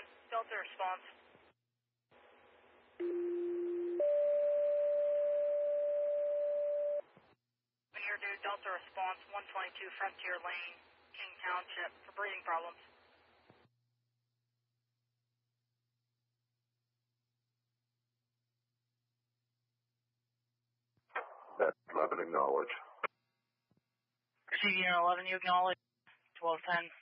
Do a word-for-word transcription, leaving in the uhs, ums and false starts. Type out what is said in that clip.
Delta response. When you're due, Delta response, one twenty-two Frontier Lane, King Township, for breathing problems. That's eleven, acknowledge. C D N eleven, you acknowledge. twelve ten.